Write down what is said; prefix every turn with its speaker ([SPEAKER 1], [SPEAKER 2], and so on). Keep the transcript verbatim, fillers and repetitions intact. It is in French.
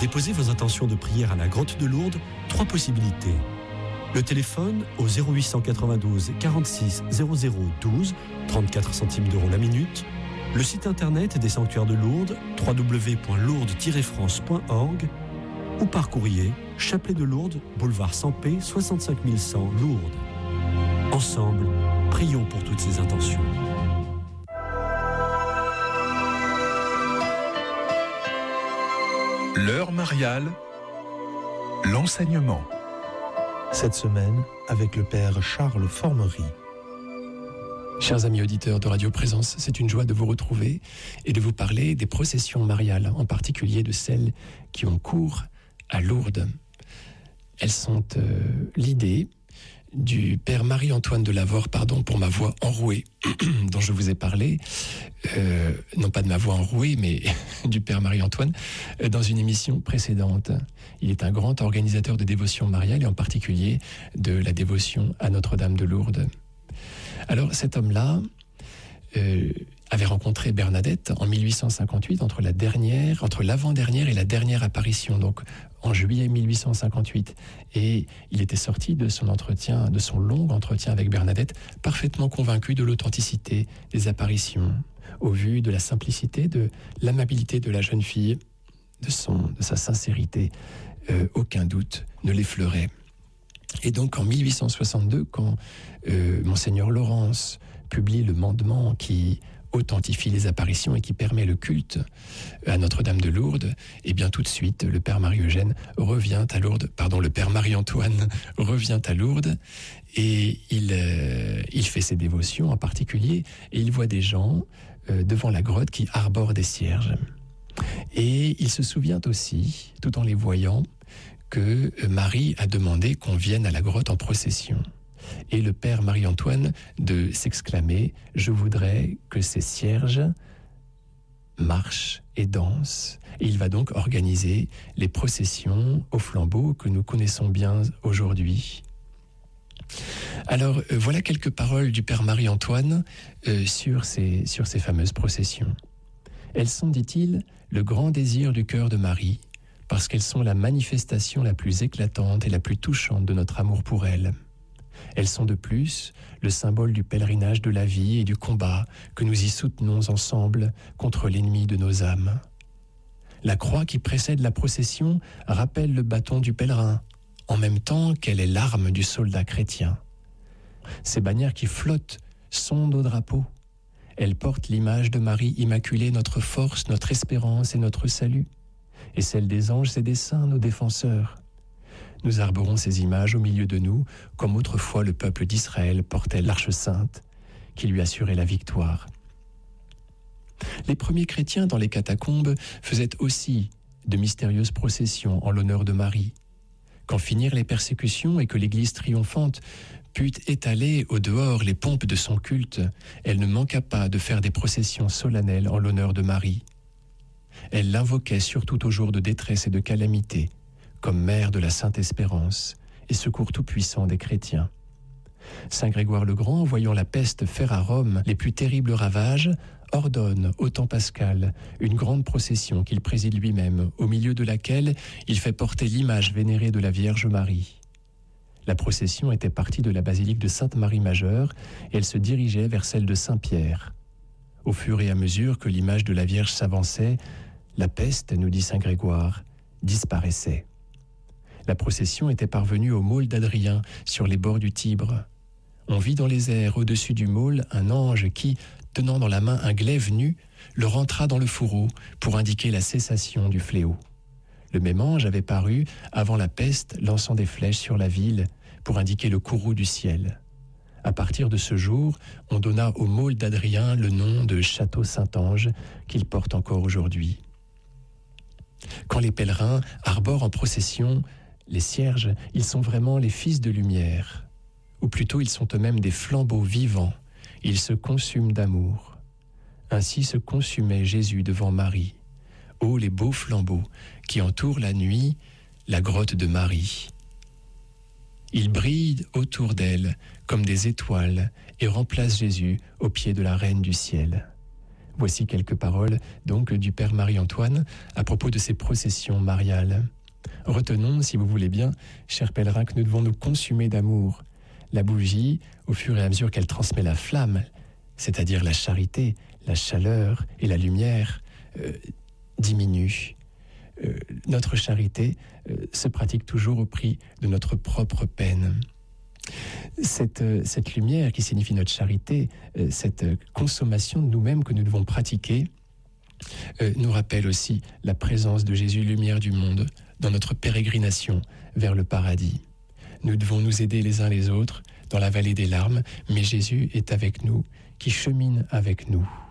[SPEAKER 1] déposer vos intentions de prière à la grotte de Lourdes, trois possibilités. Le téléphone au zéro huit cent quatre-vingt-douze quarante-six zéro zéro douze, trente-quatre centimes d'euros la minute. Le site internet des sanctuaires de Lourdes, w w w point lourdes tiret france point org, ou par courrier, Chapelet de Lourdes, boulevard Sampé, soixante-cinq mille cent, Lourdes. Ensemble, prions pour toutes ces intentions.
[SPEAKER 2] L'heure mariale, l'enseignement.
[SPEAKER 3] Cette semaine, avec le père Charles Formery.
[SPEAKER 4] Chers amis auditeurs de Radio Présence, c'est une joie de vous retrouver et de vous parler des processions mariales, en particulier de celles qui ont cours à Lourdes. Elles sont euh, l'idée du père Marie-Antoine de Lavore, pardon pour ma voix enrouée, dont je vous ai parlé, euh, non pas de ma voix enrouée, mais du père Marie-Antoine, euh, dans une émission précédente. Il est un grand organisateur de dévotion mariale et en particulier de la dévotion à Notre-Dame de Lourdes. Alors cet homme-là euh, avait rencontré Bernadette en mille huit cent cinquante-huit, entre la dernière, entre l'avant-dernière et la dernière apparition, donc en juillet mille huit cent cinquante-huit. Et il était sorti de son entretien, de son long entretien avec Bernadette, parfaitement convaincu de l'authenticité des apparitions, au vu de la simplicité, de l'amabilité de la jeune fille, de, son, de sa sincérité. Euh, aucun doute ne l'effleurait. Et donc en mille huit cent soixante-deux, quand euh, Monseigneur Laurence publie le mandement qui authentifie les apparitions et qui permet le culte à Notre-Dame de Lourdes, et bien tout de suite, le père Marie-Eugène revient à Lourdes, pardon, le père Marie-Antoine revient à Lourdes, et il, euh, il fait ses dévotions en particulier, et il voit des gens euh, devant la grotte qui arborent des cierges. Et il se souvient aussi, tout en les voyant, que Marie a demandé qu'on vienne à la grotte en procession. Et le père Marie-Antoine de s'exclamer « Je voudrais que ces cierges marchent et dansent ». Et il va donc organiser les processions au flambeau que nous connaissons bien aujourd'hui. Alors, euh, voilà quelques paroles du père Marie-Antoine euh, sur ces, sur ces fameuses processions. Elles sont, dit-il, le grand désir du cœur de Marie, parce qu'elles sont la manifestation la plus éclatante et la plus touchante de notre amour pour elle. Elles sont de plus le symbole du pèlerinage de la vie et du combat que nous y soutenons ensemble contre l'ennemi de nos âmes. La croix qui précède la procession rappelle le bâton du pèlerin, en même temps qu'elle est l'arme du soldat chrétien. Ces bannières qui flottent sont nos drapeaux. Elles portent l'image de Marie Immaculée, notre force, notre espérance et notre salut, et celle des anges et des saints, nos défenseurs. Nous arborons ces images au milieu de nous, comme autrefois le peuple d'Israël portait l'arche sainte, qui lui assurait la victoire. Les premiers chrétiens dans les catacombes faisaient aussi de mystérieuses processions en l'honneur de Marie. Quand finirent les persécutions et que l'Église triomphante put étaler au dehors les pompes de son culte, elle ne manqua pas de faire des processions solennelles en l'honneur de Marie. Elle l'invoquait surtout aux jours de détresse et de calamité, comme mère de la Sainte Espérance et secours tout-puissant des chrétiens. Saint Grégoire le Grand, voyant la peste faire à Rome les plus terribles ravages, ordonne au temps pascal une grande procession qu'il préside lui-même, au milieu de laquelle il fait porter l'image vénérée de la Vierge Marie. La procession était partie de la basilique de Sainte-Marie-Majeure et elle se dirigeait vers celle de Saint-Pierre. Au fur et à mesure que l'image de la Vierge s'avançait, la peste, nous dit Saint Grégoire, disparaissait. La procession était parvenue au môle d'Adrien, sur les bords du Tibre. On vit dans les airs, au-dessus du môle, un ange qui, tenant dans la main un glaive nu, le rentra dans le fourreau pour indiquer la cessation du fléau. Le même ange avait paru, avant la peste, lançant des flèches sur la ville pour indiquer le courroux du ciel. À partir de ce jour, on donna au môle d'Adrien le nom de Château Saint-Ange qu'il porte encore aujourd'hui. Quand les pèlerins arborent en procession les cierges, ils sont vraiment les fils de lumière, ou plutôt ils sont eux-mêmes des flambeaux vivants, ils se consument d'amour. Ainsi se consumait Jésus devant Marie. Ô les beaux flambeaux qui entourent la nuit la grotte de Marie. Ils brillent autour d'elle comme des étoiles et remplacent Jésus au pied de la Reine du ciel. Voici quelques paroles donc du Père Marie-Antoine à propos de ces processions mariales. Retenons, si vous voulez bien, chers pèlerins, que nous devons nous consumer d'amour. La bougie, au fur et à mesure qu'elle transmet la flamme, c'est-à-dire la charité, la chaleur et la lumière, euh, diminue. Euh, notre charité euh, se pratique toujours au prix de notre propre peine. Cette, euh, cette lumière qui signifie notre charité, euh, cette consommation de nous-mêmes que nous devons pratiquer, euh, nous rappelle aussi la présence de Jésus, lumière du monde, dans notre pérégrination vers le paradis. Nous devons nous aider les uns les autres dans la vallée des larmes, mais Jésus est avec nous, qui chemine avec nous.